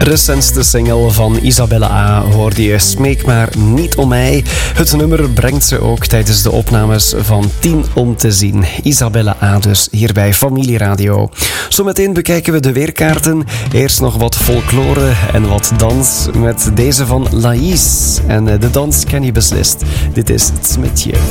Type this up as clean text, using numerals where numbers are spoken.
recentste single van Isabelle A. hoorde je Smeek maar niet om mij. Het nummer brengt ze ook tijdens de opnames van 10 om te zien. Isabelle A. dus hier bij Familieradio. Zometeen bekijken we de weerkaarten. Eerst nog wat folklore en wat dans met deze van Laïs. En de dans ken je beslist. Dit is Het Smetje.